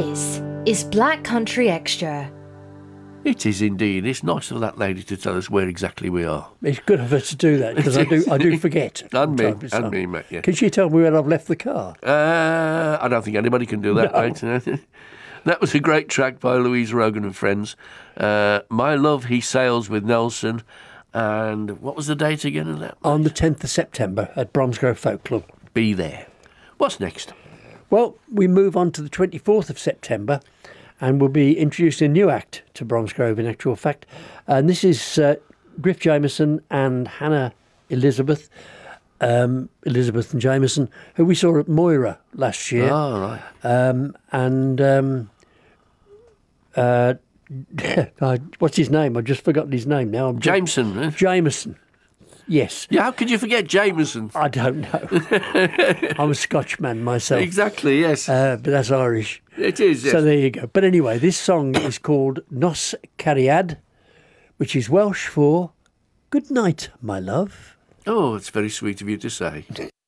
This is Black Country Extra. It is indeed. It's nice of that lady to tell us where exactly we are. It's good of her to do that, because I do forget. And me, mate, yeah. Can she tell me when I've left the car? I don't think anybody can do that, mate. That was a great track by Louise Rogan and Friends. My Love, He Sails with Nelson. And what was the date again of that? On the 10th of September at Bromsgrove Folk Club. Be there. What's next? Well, we move on to the 24th of September, and we'll be introducing a new act to Bromsgrove, in actual fact. And this is Griff Jameson and Hannah Elizabeth and Jameson, who we saw at Moira last year. Oh, right. What's his name? I've just forgotten his name now. Jameson. Eh? Jameson. Yes. Yeah, how could you forget Jameson? I don't know. I'm a Scotchman myself. Exactly, yes. But that's Irish. It is, yes. So there you go. But anyway, this song is called Nos Cariad, which is Welsh for Good Night, My Love. Oh, it's very sweet of you to say.